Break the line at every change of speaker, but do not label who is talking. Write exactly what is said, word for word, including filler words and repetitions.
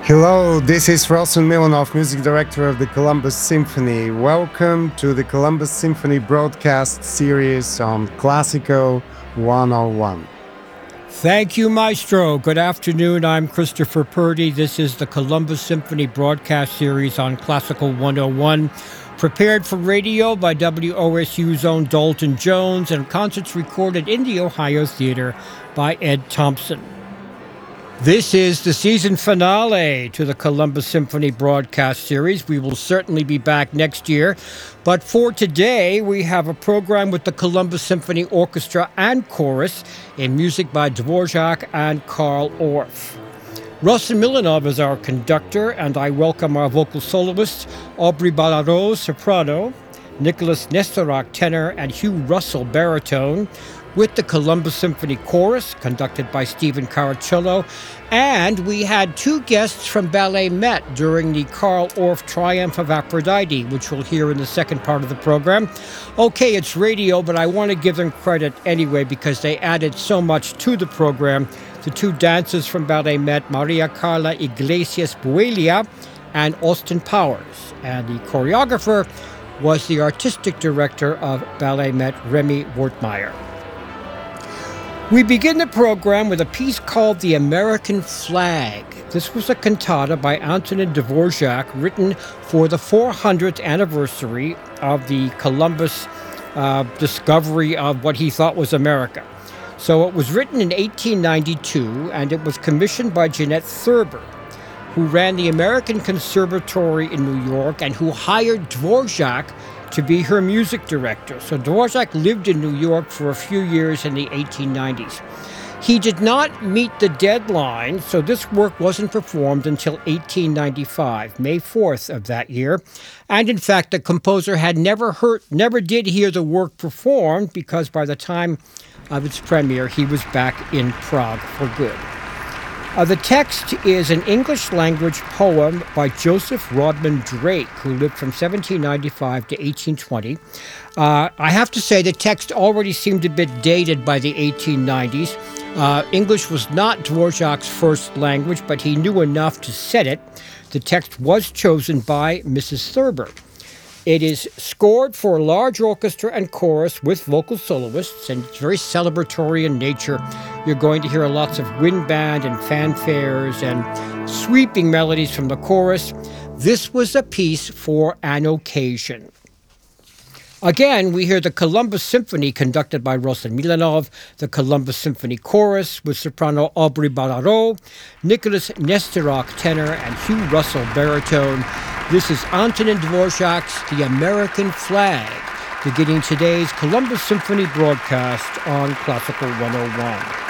Hello, this is Rossen Milanov, music director of the Columbus Symphony. Welcome to the Columbus Symphony broadcast series on Classical one oh one.
Thank you, Maestro. Good afternoon. I'm Christopher Purdy. This is the Columbus Symphony broadcast series on Classical one oh one, prepared for radio by W O S U's own Dalton Jones, and concerts recorded in the Ohio Theater by Ed Thompson. This is the season finale to the Columbus Symphony broadcast series. We will certainly be back next year. But for today, we have a program with the Columbus Symphony Orchestra and Chorus in music by Dvorak and Carl Orff. Rossen Milanov is our conductor, and I welcome our vocal soloists, Aubrey Ballarot, soprano, Nicholas Nestorak, tenor, and Hugh Russell, baritone, with the Columbus Symphony Chorus, conducted by Stephen Caracciolo. And we had two guests from Ballet Met during the Carl Orff Triumph of Aphrodite, which we'll hear in the second part of the program. Okay, it's radio, but I want to give them credit anyway because they added so much to the program. The two dancers from Ballet Met, Maria Carla Iglesias Buelia and Austin Powers. And the choreographer was the artistic director of Ballet Met, Remy Wortmeyer. We begin the program with a piece called The American Flag. This was a cantata by Antonin Dvorak written for the four hundredth anniversary of the Columbus uh, discovery of what he thought was America. So it was written in eighteen ninety-two, and it was commissioned by Jeanette Thurber, who ran the American Conservatory in New York and who hired Dvorak to be her music director. So Dvorak lived in New York for a few years in the eighteen nineties. He did not meet the deadline, so this work wasn't performed until eighteen ninety-five, May fourth of that year. And in fact, the composer had never heard, never did hear the work performed because by the time of its premiere, he was back in Prague for good. Uh, the text is an English-language poem by Joseph Rodman Drake, who lived from seventeen ninety-five to eighteen twenty. Uh, I have to say the text already seemed a bit dated by the eighteen nineties. Uh, English was not Dvorak's first language, but he knew enough to set it. The text was chosen by Missus Thurber. It is scored for a large orchestra and chorus with vocal soloists, and it's very celebratory in nature. You're going to hear lots of wind band and fanfares and sweeping melodies from the chorus. This was a piece for an occasion. Again, we hear the Columbus Symphony conducted by Rossen Milanov, the Columbus Symphony Chorus with soprano Aubrey Ballarot, Nicholas Nestorak, tenor, and Hugh Russell, baritone. This is Antonin Dvorak's The American Flag, beginning today's Columbus Symphony broadcast on Classical one oh one.